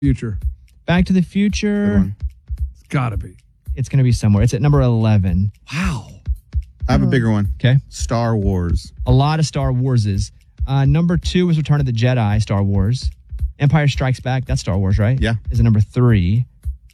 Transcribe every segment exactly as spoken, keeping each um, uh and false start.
Future. Back to the Future. It's got to be. It's going to be somewhere. It's at number eleven. Wow. I have a bigger one. Okay. Star Wars. A lot of Star Warses. Uh, number two was Return of the Jedi, Star Wars. Empire Strikes Back, that's Star Wars, right? Yeah. Is it number three?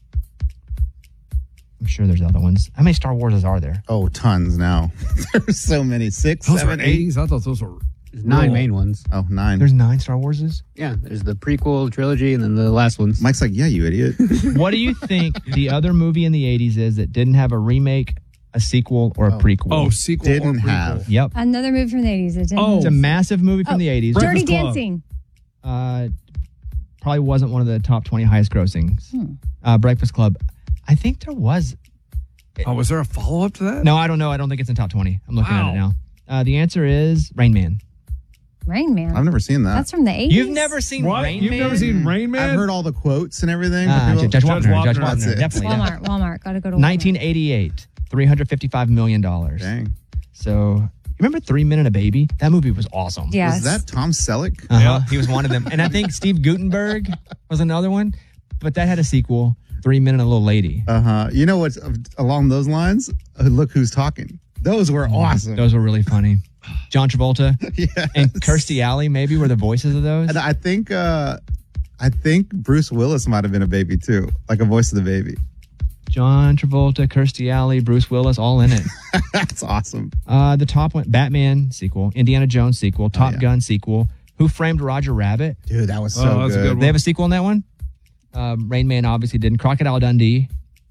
I'm sure there's other ones. How many Star Warses are there? Oh, tons now. There's so many. Six, Those seven, were eight. eighties. I thought those were There's nine Cool. main ones. Oh, nine. There's nine Star Warses? Yeah, there's the prequel trilogy and then the last ones. Mike's like, yeah, you idiot. What do you think the other movie in the eighties is that didn't have a remake, a sequel, or a Oh. prequel? oh sequel Didn't or prequel. have. Yep. Another movie from the eighties. It didn't Oh. It's a massive movie from Oh, the eighties. Dirty Breakfast Club. Dancing. Uh, probably wasn't one of the top twenty highest grossings. Hmm. Uh, Breakfast Club. I think there was. Oh, was there a follow up to that? No, I don't know. I don't think it's in top twenty. I'm looking Wow. at it now. Uh, the answer is Rain Man. Rain Man. I've never seen that. That's from the eighties. You've never seen What? Rain You've Man? never seen Rain Man? I've heard all the quotes and everything. Ah, People- Judge Judge Wapner. Judge Wapner. Wapner. That's it. Definitely. yeah. Walmart. Walmart. Got to go to Walmart. nineteen eighty-eight. three hundred fifty-five million dollars. Dang. So, you remember Three Men and a Baby? That movie was awesome. Yes. Was that Tom Selleck? Uh-huh. Yeah. He was one of them. And I think Steve Gutenberg was another one. But that had a sequel, Three Men and a Little Lady. Uh huh. You know what's uh, along those lines? Uh, Look Who's Talking. Those were awesome. Those were really funny. John Travolta Yes. and Kirstie Alley maybe were the voices of those. And I think, uh, I think Bruce Willis might have been a baby too, like a voice of the baby. John Travolta, Kirstie Alley, Bruce Willis, all in it. That's awesome. Uh, the top one, Batman sequel, Indiana Jones sequel, Top yeah. Gun sequel, Who Framed Roger Rabbit. Dude, that was so Oh, that's a good. good one. They have a sequel in that one. Um, Rain Man obviously didn't. Crocodile Dundee.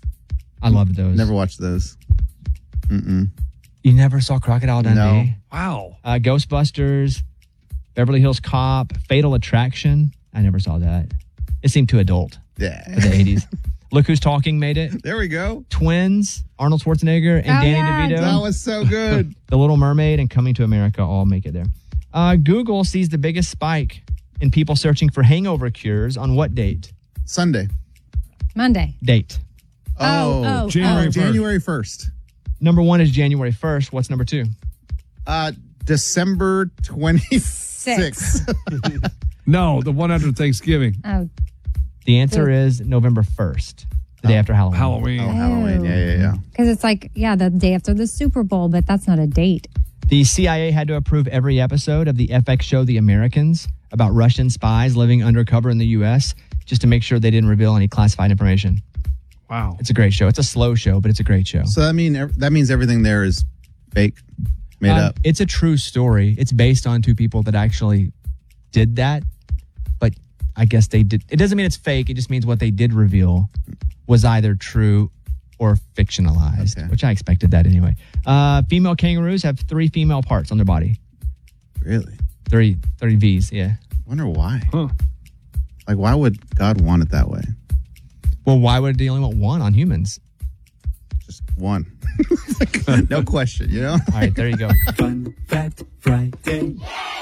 I loved those. Never watched those. Mm-mm. You never saw Crocodile Dundee? No. Wow. Uh, Ghostbusters, Beverly Hills Cop, Fatal Attraction. I never saw that. It seemed too adult Yeah. for the eighties. Look Who's Talking made it. There we go. Twins, Arnold Schwarzenegger, and Oh, Danny yeah. DeVito. That was so good. The Little Mermaid and Coming to America all make it there. Uh, Google sees the biggest spike in people searching for hangover cures on what date? Sunday. Monday. Date. Oh, oh, January oh. first. January first. Number one is January first. What's number two? Uh, December twenty-sixth. No, the one after Thanksgiving. Oh, The answer is November first, the day after Halloween. Halloween. Oh, Halloween. Yeah, yeah, yeah. because it's like, yeah, the day after the Super Bowl, but that's not a date. The C I A had to approve every episode of the F X show The Americans about Russian spies living undercover in the U S just to make sure they didn't reveal any classified information. Wow. It's a great show. It's a slow show, but it's a great show. So that mean that means everything there is fake, made Uh, up. It's a true story. It's based on two people that actually did that, but I guess they did. It doesn't mean it's fake. It just means what they did reveal was either true or fictionalized, Okay. which I expected that anyway. Uh, female kangaroos have three female parts on their body. Really? Three, three V's, yeah. Wonder why. Huh. Like, why would God want it that way? Well, why would they only want one on humans? Just one. No question, you know? All right, there you go. Fun Fact Friday.